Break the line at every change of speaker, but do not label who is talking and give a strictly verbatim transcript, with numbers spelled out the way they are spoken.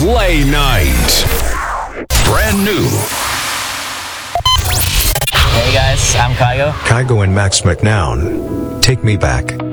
Play Night. Brand new.
Hey guys, I'm Kygo.
Kygo and Max McNown. Take Me Back.